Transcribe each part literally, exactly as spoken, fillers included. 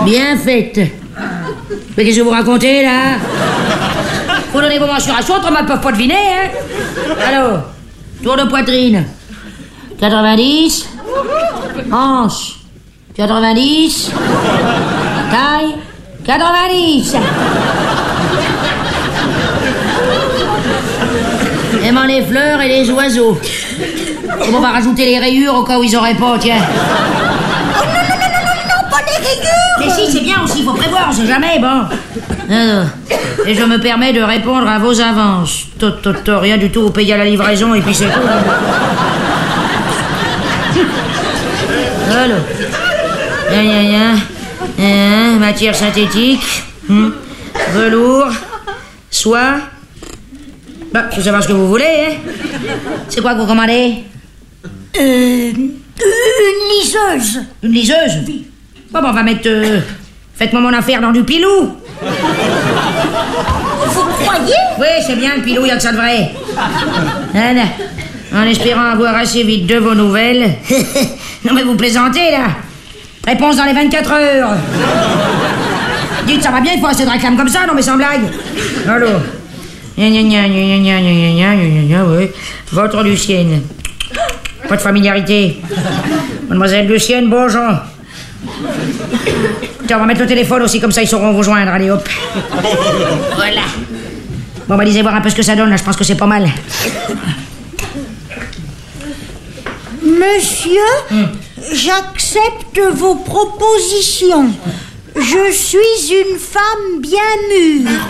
Bien faite. Mais qu'est-ce que vous racontez, là? Vous donnez vos mensurations, autrement ils peuvent pas deviner, hein? Alors, tour de poitrine. quatre-vingt-dix. Hanche. quatre-vingt-dix. Taille. quatre-vingt-dix. Aimant les fleurs et les oiseaux. Comment on va rajouter les rayures au cas où ils auraient pas, tiens. Oh non, non, non, non, non, non, pas les rayures. Mais si, c'est bien aussi, faut prévoir, on sait jamais, bon. Alors, et je me permets de répondre à vos avances. Tot, tot, tot, rien du tout, vous payez à la livraison et puis c'est tout. Alors, rien, rien, rien. Hein, matière synthétique, hmm. Velours, soie. Bah, je veux savoir ce que vous voulez, hein. C'est quoi que vous commandez? Euh... Une liseuse. Une liseuse? Bon, bon, on va mettre... Euh, faites-moi mon affaire dans du pilou. Vous croyez? Oui, c'est bien, le pilou, il y a que ça de vrai. Voilà. En espérant avoir assez vite de vos nouvelles. Non, mais vous plaisantez, là. Réponse dans les vingt-quatre heures. Dites, ça va bien, il faut assez de réclames comme ça, non mais sans blague. Alors... Gna gna gna gna gna gna gna gna gna, oui. Votre Lucienne. Pas de familiarité. Mademoiselle Lucienne, bonjour. Tiens, on va mettre le téléphone aussi, comme ça ils sauront vous joindre. Allez, hop. Voilà. Bon, bah, lisez voir un peu ce que ça donne, là. Je pense que c'est pas mal. Monsieur, hum. J'accepte vos propositions. Je suis une femme bien mûre.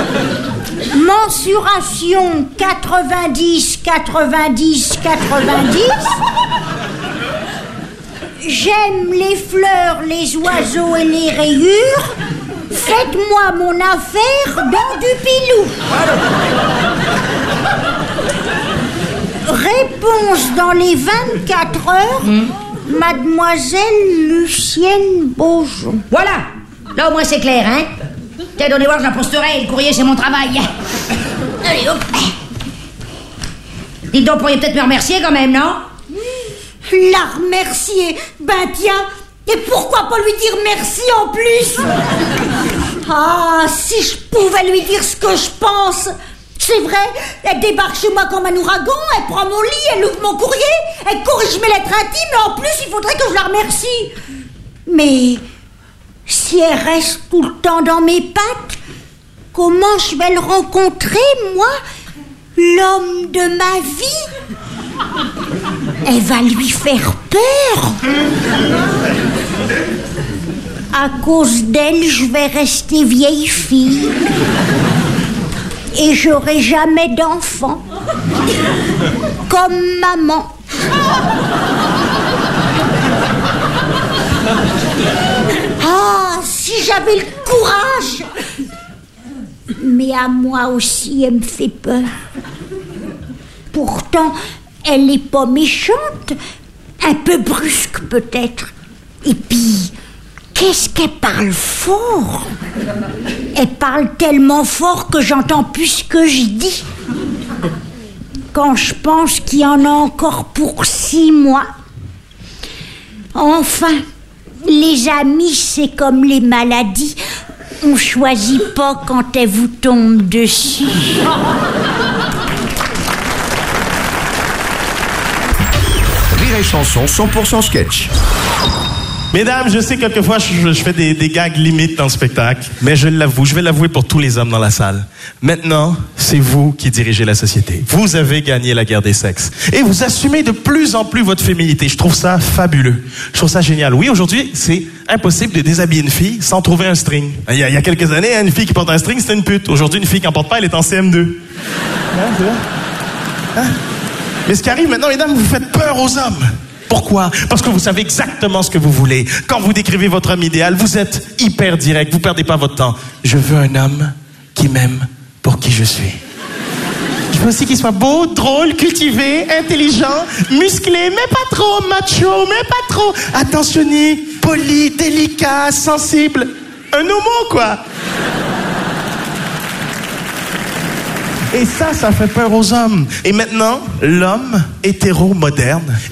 Mensuration quatre-vingt-dix, quatre-vingt-dix, quatre-vingt-dix. J'aime les fleurs, les oiseaux et les rayures. Faites-moi mon affaire dans du pilou. Réponse dans les vingt-quatre heures. Mmh. Mademoiselle Lucienne Beaujon. Voilà. Là, au moins, c'est clair, hein. T'as donné voir, je la posterai. Le courrier, c'est mon travail. Allez, hop. Dites donc, vous pourriez peut-être me remercier quand même, non? La remercier? Ben tiens, et pourquoi pas lui dire merci en plus? Ah, si je pouvais lui dire ce que je pense. C'est vrai, elle débarque chez moi comme un ouragan, elle prend mon lit, elle ouvre mon courrier, elle corrige mes lettres intimes, et en plus, il faudrait que je la remercie. Mais si elle reste tout le temps dans mes pattes, comment je vais le rencontrer, moi, l'homme de ma vie? Elle va lui faire peur. À cause d'elle, je vais rester vieille fille. Et j'aurai jamais d'enfant. Comme maman. Ah, si j'avais le courage. Mais à moi aussi, elle me fait peur. Pourtant, elle n'est pas méchante. Un peu brusque, peut-être. Et puis, qu'est-ce qu'elle parle fort? Elle parle tellement fort que j'entends plus ce que je dis. Quand je pense qu'il y en a encore pour six mois. Enfin, les amis, c'est comme les maladies. On choisit pas quand elles vous tombent dessus. Rire et chanson cent pour cent sketch. Mesdames, je sais quelquefois je, je fais des, des gags limites dans le spectacle, mais je l'avoue, je vais l'avouer pour tous les hommes dans la salle. Maintenant, c'est vous qui dirigez la société. Vous avez gagné la guerre des sexes. Et vous assumez de plus en plus votre féminité. Je trouve ça fabuleux. Je trouve ça génial. Oui, aujourd'hui, c'est impossible de déshabiller une fille sans trouver un string. Il y a, il y a quelques années, une fille qui porte un string, c'était une pute. Aujourd'hui, une fille qui n'en porte pas, elle est en C M deux. Hein, c'est vrai? Hein? Mais ce qui arrive maintenant, mesdames, vous faites peur aux hommes. Pourquoi? Parce que vous savez exactement ce que vous voulez. Quand vous décrivez votre homme idéal, vous êtes hyper direct, vous perdez pas votre temps. Je veux un homme qui m'aime pour qui je suis. Je veux aussi qu'il soit beau, drôle, cultivé, intelligent, musclé, mais pas trop macho, mais pas trop attentionné, poli, délicat, sensible. Un homo, quoi. Et ça, ça fait peur aux hommes. Et maintenant, l'homme hétéro moderne